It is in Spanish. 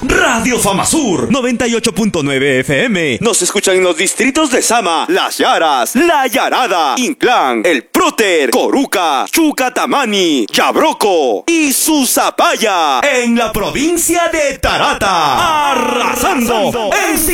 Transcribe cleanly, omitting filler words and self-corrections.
Radio Famasur 98.9 FM. Nos escuchan en los distritos de Sama, Las Yaras, La Yarada, Inclán, El Próter, Coruca, Chucatamani, Yabroco y Susapaya. En la provincia de Tarata. Arrasando en